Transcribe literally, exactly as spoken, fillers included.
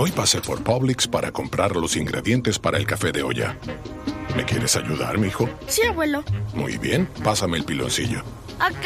Hoy pasé por Publix para comprar los ingredientes para el café de olla. ¿Me quieres ayudar, mijo? Sí, abuelo. Muy bien, pásame el piloncillo. Acá